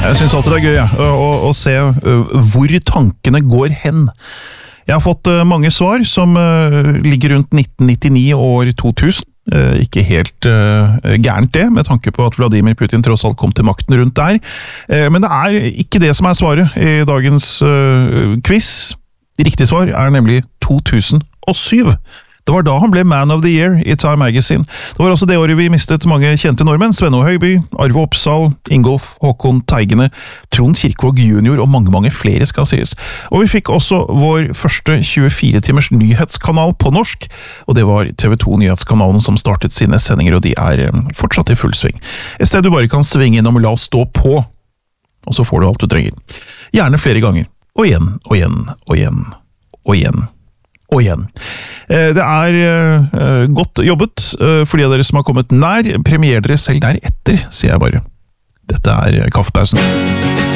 Jeg synes alltid det er gøy å se hvor tankene går hen. Jeg har fått mange svar som ligger rundt 1999 og år 2000. Ikke helt gærent det, med tanke på at Vladimir Putin tross alt kom til makten rundt der. Men det er ikke det som er svaret i dagens quiz. Riktig svar er nemlig 2007. Det var da han ble Man of the Year i Time Magazine. Det var også det året vi mistet mange kjente nordmenn. Svenno Høiby, Arve Oppsal, Ingolf Håkon Teigene, Trond Kirkvaag junior og mange flere skal sies. Og vi fikk også vår første 24-timers nyhetskanal på norsk, og det var TV 2 Nyhetskanalen som startet sine sendinger, og de er fortsatt i full sving. Et sted du bare kan svinge innom og la oss stå på, og så får du alt du trenger. Gjerne flere ganger. Og igjen, og igjen, og igjen, og igjen. Og igjen. Det er godt jobbet for de av dere som har kommet nær. Premier dere selv der etter, sier jeg bare. Dette er Kaffepausen.